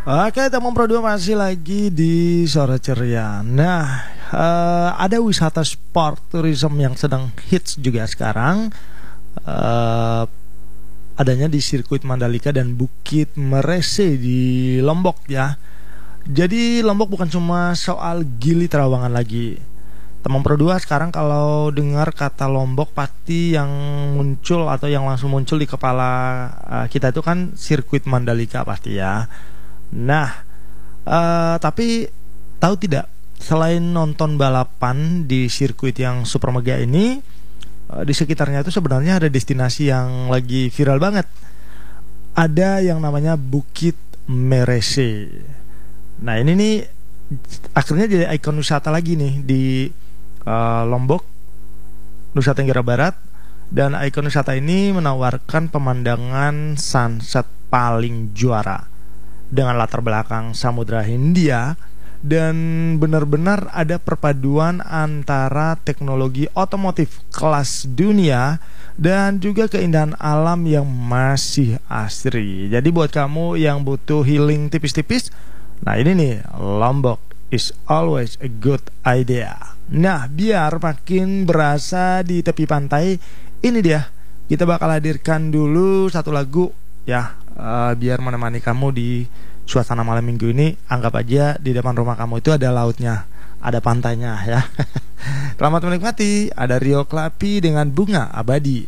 Oke, teman Pro 2 masih lagi di Sore Ceria. Nah, ada wisata sport tourism yang sedang hits juga sekarang. Adanya di sirkuit Mandalika dan Bukit Merese di Lombok ya. Jadi Lombok bukan cuma soal Gili Trawangan lagi. Teman Pro 2 sekarang kalau dengar kata Lombok pasti yang muncul atau yang langsung muncul di kepala kita itu kan sirkuit Mandalika pasti ya. Nah, tapi tahu tidak, selain nonton balapan di sirkuit yang super mega ini, di sekitarnya itu sebenarnya ada destinasi yang lagi viral banget. Ada yang namanya Bukit Merese. Nah, ini nih akhirnya jadi ikon wisata lagi nih di Lombok, Nusa Tenggara Barat. Dan ikon wisata ini menawarkan pemandangan sunset paling juara dengan latar belakang Samudra Hindia, dan benar-benar ada perpaduan antara teknologi otomotif kelas dunia dan juga keindahan alam yang masih asri. Jadi buat kamu yang butuh healing tipis-tipis, nah ini nih, Lombok is always a good idea. Nah, biar makin berasa di tepi pantai, ini dia, kita bakal hadirkan dulu satu lagu ya, biar menemani kamu di suasana malam minggu ini. Anggap aja di depan rumah kamu itu ada lautnya, ada pantainya ya. Selamat menikmati. Ada Rio Klapi dengan Bunga Abadi.